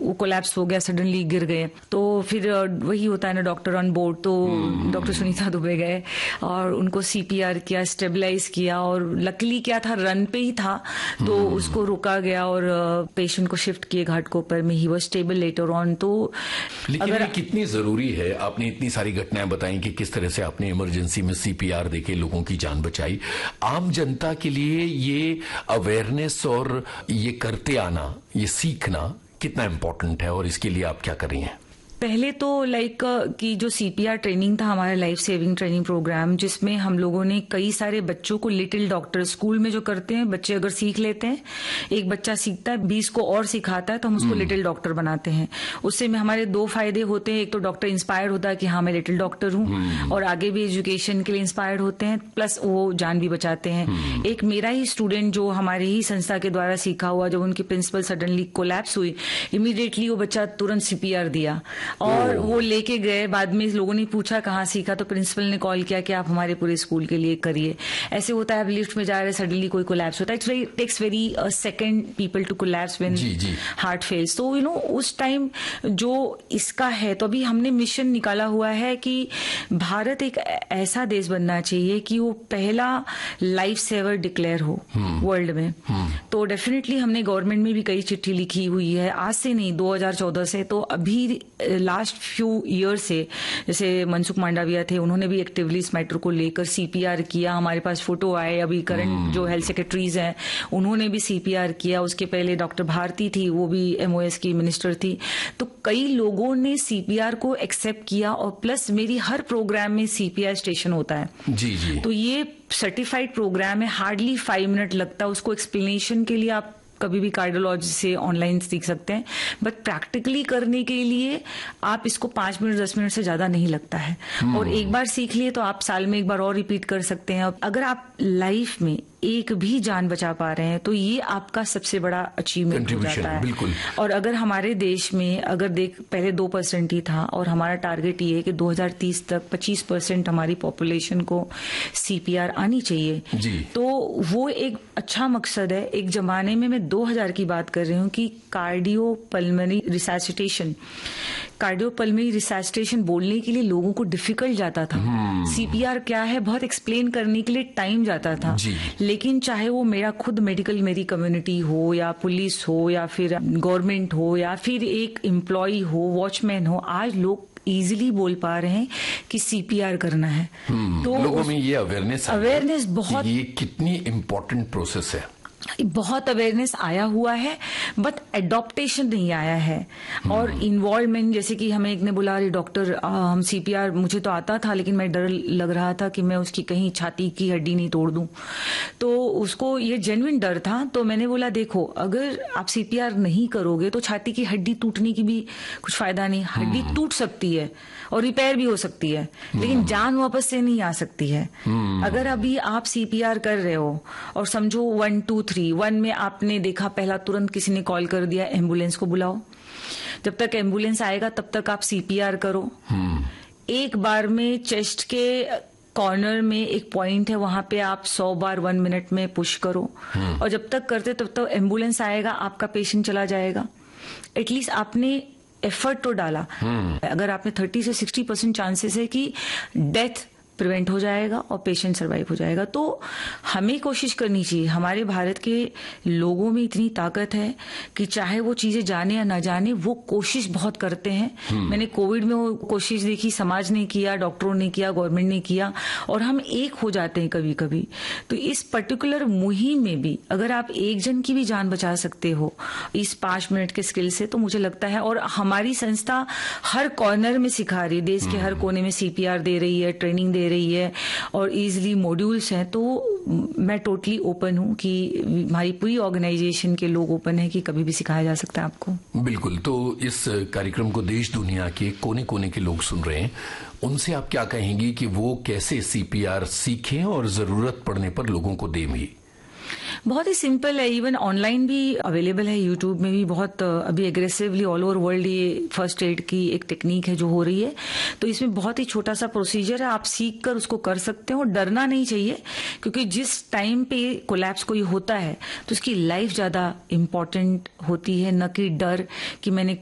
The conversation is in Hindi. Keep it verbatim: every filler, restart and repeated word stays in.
वो कोलैप्स हो गया, सडनली गिर गए। तो फिर वही होता है ना, डॉक्टर ऑन बोर्ड, तो डॉक्टर सुनीता दुबे गए और उनको सीपीआर किया, स्टेबलाइज किया, और लकीली क्या था, रन पे ही था तो उसको रोका गया और पेशेंट को शिफ्ट किए घाटकोपर में। He was stable later on. तो लेकिन अगर ये कितनी जरूरी है, आपने इतनी सारी घटनाएं बताई कि किस तरह से आपने इमरजेंसी में सीपीआर देके लोगों की जान बचाई। आम जनता के लिए ये अवेयरनेस और ये करते आना, ये सीखना कितना इंपॉर्टेंट है, और इसके लिए आप क्या कर रही हैं? पहले तो लाइक कि जो सीपीआर ट्रेनिंग था हमारा लाइफ सेविंग ट्रेनिंग प्रोग्राम, जिसमें हम लोगों ने कई सारे बच्चों को लिटिल डॉक्टर स्कूल में जो करते हैं, बच्चे अगर सीख लेते हैं, एक बच्चा सीखता है, बीस को और सिखाता है, तो हम उसको लिटिल डॉक्टर बनाते हैं। उससे में हमारे दो फायदे होते हैं। एक तो डॉक्टर इंस्पायर्ड होता है कि हाँ मैं लिटिल डॉक्टर हूँ, और आगे भी एजुकेशन के लिए इंस्पायर्ड होते हैं, प्लस वो जान भी बचाते हैं। एक मेरा ही स्टूडेंट जो हमारे ही संस्था के द्वारा सीखा हुआ, जब उनकी प्रिंसिपल सडनली कोलैप्स हुई, इमीडिएटली वो बच्चा तुरंत सीपीआर दिया और वो लेके गए। बाद में लोगों ने पूछा कहाँ सीखा, तो प्रिंसिपल ने कॉल किया कि आप हमारे पूरे स्कूल के लिए करिए। ऐसे होता है, आप लिफ्ट में जा रहे, सडनली कोई कोलैप्स होता है, it's very takes very second people to collapse when heart fails. तो यू नो उस टाइम जो इसका है, तो अभी हमने मिशन निकाला हुआ है कि भारत एक ऐसा देश बनना चाहिए कि वो पहला लाइफ सेवर डिक्लेयर हो वर्ल्ड में। तो डेफिनेटली हमने गवर्नमेंट में भी कई चिट्ठी लिखी हुई है, आज से नहीं, दो हज़ार चौदह से। तो अभी लास्ट फ्यू ईयर से, जैसे मनसुख मांडविया थे, उन्होंने भी एक्टिवली इस मैटर को लेकर सीपीआर किया। हमारे पास फोटो आए, अभी करंट जो हेल्थ सेक्रेटरीज हैं उन्होंने भी सीपीआर किया। उसके पहले डॉक्टर भारती थी, वो भी एमओएस की मिनिस्टर थी। तो कई लोगों ने सीपीआर को एक्सेप्ट किया, और प्लस मेरी हर प्रोग्राम में सीपीआर स्टेशन होता है। जी जी। तो ये सर्टिफाइड प्रोग्राम है, हार्डली फाइव मिनट लगता है उसको एक्सप्लेनेशन के लिए। आप कभी भी कार्डियोलॉजी से ऑनलाइन सीख सकते हैं, बट प्रैक्टिकली करने के लिए आप इसको पांच मिनट दस मिनट से ज्यादा नहीं लगता है। और एक बार सीख लिए तो आप साल में एक बार और रिपीट कर सकते हैं। अगर आप लाइफ में एक भी जान बचा पा रहे हैं तो ये आपका सबसे बड़ा अचीवमेंट हो जाता है। बिल्कुल। और अगर हमारे देश में अगर देख, पहले दो परसेंट ही था, और हमारा टारगेट ये है कि दो हज़ार तीस तक पच्चीस परसेंट हमारी पॉपुलेशन को सीपीआर आनी चाहिए जी। तो वो एक अच्छा मकसद है। एक जमाने में, मैं दो हज़ार की बात कर रही हूँ, कि कार्डियो पल्मोनरी रिसैसिटेशन कार्डियो पल्मोनरी रिसैसिटेशन बोलने के लिए लोगों को डिफिकल्ट जाता था। सीपीआर क्या है बहुत एक्सप्लेन करने के लिए टाइम जाता था। लेकिन चाहे वो मेरा खुद मेडिकल, मेरी कम्युनिटी हो, या पुलिस हो, या फिर गवर्नमेंट हो, या फिर एक एम्प्लॉय हो, वॉचमैन हो, आज लोग इजीली बोल पा रहे हैं कि सीपीआर करना है। तो लोगों में ये अवेयरनेस अवेयरनेस बहुत, ये कितनी इम्पोर्टेंट प्रोसेस है। बहुत अवेयरनेस आया हुआ है, बट एडॉप्टेशन नहीं आया है। और इन्वॉल्वमेंट, जैसे कि हमें एक ने बोला, अरे डॉक्टर हम सीपीआर, मुझे तो आता था लेकिन मैं डर लग रहा था कि मैं उसकी कहीं छाती की हड्डी नहीं तोड़ दूं। तो उसको ये जेन्युइन डर था। तो मैंने बोला देखो, अगर आप सीपीआर नहीं करोगे तो छाती की हड्डी टूटने की भी कुछ फायदा नहीं। हड्डी टूट सकती है और रिपेयर भी हो सकती है, लेकिन जान वापस से नहीं आ सकती है। अगर अभी आप सीपीआर कर रहे हो और समझो वन टू थ्री वन में आपने देखा, पहला तुरंत किसी ने कॉल कर दिया, एम्बुलेंस को बुलाओ। जब तक एम्बुलेंस आएगा तब तक आप सीपीआर करो। एक बार में चेस्ट के कॉर्नर में एक पॉइंट है, वहां पे आप सौ बार वन मिनट में पुश करो, और जब तक करते तब तक एम्बुलेंस आएगा, आपका पेशेंट चला जाएगा। एटलीस्ट आपने एफर्ट तो डाला। अगर आपने थर्टी से सिक्सटी परसेंट चांसेस है कि डेथ प्रिवेंट हो जाएगा और पेशेंट सर्वाइव हो जाएगा। तो हमें कोशिश करनी चाहिए। हमारे भारत के लोगों में इतनी ताकत है कि चाहे वो चीजें जाने या ना जाने, वो कोशिश बहुत करते हैं। मैंने कोविड में वो कोशिश देखी, समाज ने किया, डॉक्टरों ने किया, गवर्नमेंट ने किया, और हम एक हो जाते हैं कभी कभी। तो इस पर्टिकुलर मुहिम में भी अगर आप एक जन की भी जान बचा सकते हो इस पांच मिनट के स्किल से, तो मुझे लगता है, और हमारी संस्था हर कॉर्नर में सिखा रही है, देश के हर कोने में सीपीआर दे रही है, ट्रेनिंग दे रही है, और इजीली मॉड्यूल्स हैं। तो मैं टोटली ओपन हूं कि हमारी पूरी ऑर्गेनाइजेशन के लोग ओपन है कि कभी भी सिखाया जा सकता है आपको। बिल्कुल। तो इस कार्यक्रम को देश दुनिया के कोने कोने के लोग सुन रहे हैं, उनसे आप क्या कहेंगी कि वो कैसे सीपीआर सीखें और जरूरत पड़ने पर लोगों को दें भी? बहुत ही सिंपल है, इवन ऑनलाइन भी अवेलेबल है, यूट्यूब में भी बहुत अभी एग्रेसिवली ऑल ओवर वर्ल्ड ये फर्स्ट एड की एक टेक्निक है जो हो रही है। तो इसमें बहुत ही छोटा सा प्रोसीजर है, आप सीख कर उसको कर सकते हो। डरना नहीं चाहिए, क्योंकि जिस टाइम पे कोलैप्स कोई होता है तो उसकी लाइफ ज्यादा इंपॉर्टेंट होती है, न कि डर कि मैंने